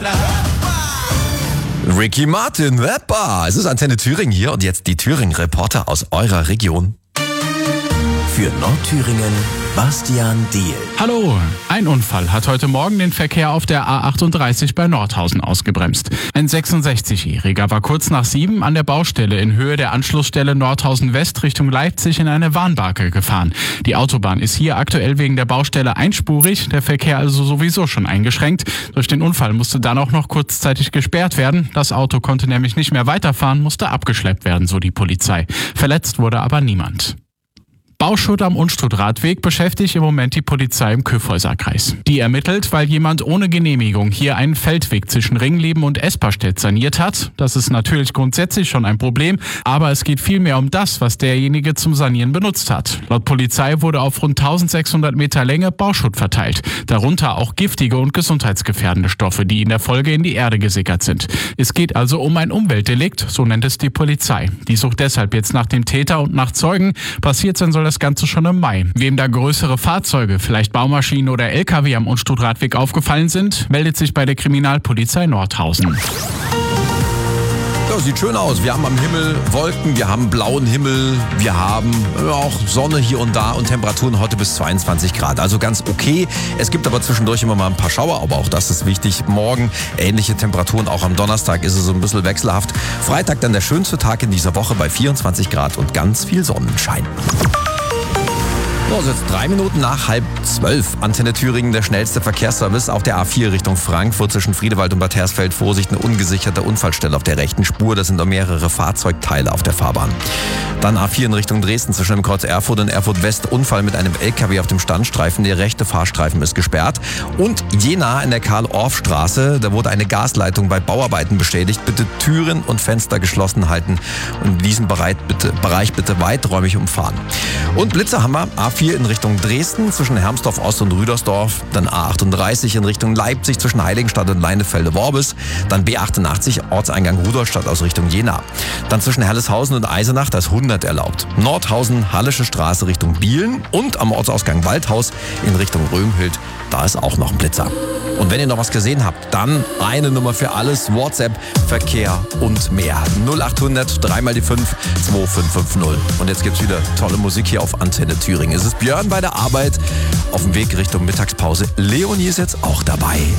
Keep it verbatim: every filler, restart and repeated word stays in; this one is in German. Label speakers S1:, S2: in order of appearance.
S1: Ricky Martin, Rapper. Es ist Antenne Thüringen hier und jetzt die Thüringen-Reporter aus eurer Region.
S2: Für Nordthüringen, Bastian Diehl.
S3: Hallo, ein Unfall hat heute Morgen den Verkehr auf der A achtunddreißig bei Nordhausen ausgebremst. Ein sechsundsechzigjähriger war kurz nach sieben an der Baustelle in Höhe der Anschlussstelle Nordhausen West Richtung Leipzig in eine Warnbarke gefahren. Die Autobahn ist hier aktuell wegen der Baustelle einspurig, der Verkehr also sowieso schon eingeschränkt. Durch den Unfall musste dann auch noch kurzzeitig gesperrt werden. Das Auto konnte nämlich nicht mehr weiterfahren, musste abgeschleppt werden, so die Polizei. Verletzt wurde aber niemand. Bauschutt am Unstrut-Radweg beschäftigt im Moment die Polizei im Kyffhäuserkreis. Die ermittelt, weil jemand ohne Genehmigung hier einen Feldweg zwischen Ringleben und Esperstedt saniert hat. Das ist natürlich grundsätzlich schon ein Problem, aber es geht vielmehr um das, was derjenige zum Sanieren benutzt hat. Laut Polizei wurde auf rund eintausendsechshundert Meter Länge Bauschutt verteilt. Darunter auch giftige und gesundheitsgefährdende Stoffe, die in der Folge in die Erde gesickert sind. Es geht also um ein Umweltdelikt, so nennt es die Polizei. Die sucht deshalb jetzt nach dem Täter und nach Zeugen. Passiert sein soll das Ganze schon im Mai. Wem da größere Fahrzeuge, vielleicht Baumaschinen oder L K W am Unstrut-Radweg aufgefallen sind, meldet sich bei der Kriminalpolizei Nordhausen.
S1: Ja, sieht schön aus. Wir haben am Himmel Wolken, wir haben blauen Himmel, wir haben auch Sonne hier und da und Temperaturen heute bis zweiundzwanzig Grad. Also ganz okay. Es gibt aber zwischendurch immer mal ein paar Schauer, aber auch das ist wichtig. Morgen ähnliche Temperaturen, auch am Donnerstag ist es so ein bisschen wechselhaft. Freitag dann der schönste Tag in dieser Woche bei vierundzwanzig Grad und ganz viel Sonnenschein. So, es ist jetzt drei Minuten nach halb zwölf. Antenne Thüringen, der schnellste Verkehrsservice auf der A vier Richtung Frankfurt zwischen Friedewald und Bad Hersfeld. Vorsicht, eine ungesicherte Unfallstelle auf der rechten Spur. Das sind noch mehrere Fahrzeugteile auf der Fahrbahn. Dann A vier in Richtung Dresden zwischen dem Kreuz Erfurt und Erfurt West. Unfall mit einem L K W auf dem Standstreifen. Der rechte Fahrstreifen ist gesperrt. Und Jena in der Karl-Orff-Straße. Da wurde eine Gasleitung bei Bauarbeiten beschädigt. Bitte Türen und Fenster geschlossen halten und diesen Bereich bitte, Bereich bitte weiträumig umfahren. Und Blitzer haben wir. A vier in Richtung Dresden zwischen Hermsdorf Ost und Rüdersdorf, dann A achtunddreißig in Richtung Leipzig zwischen Heiligenstadt und Leinefelde-Worbis, dann B achtundachtzig Ortseingang Rudolstadt aus Richtung Jena. Dann zwischen Herleshausen und Eisenach, da ist hundert erlaubt. Nordhausen, Hallische Straße Richtung Bielen und am Ortsausgang Waldhaus in Richtung Römhild, da ist auch noch ein Blitzer. Und wenn ihr noch was gesehen habt, dann eine Nummer für alles, WhatsApp, Verkehr und mehr. null achthundert, dreimal die fünf, zwei fünf fünf null. Und jetzt gibt's wieder tolle Musik hier auf Antenne Thüringen. Es ist Björn bei der Arbeit auf dem Weg Richtung Mittagspause. Leonie ist jetzt auch dabei.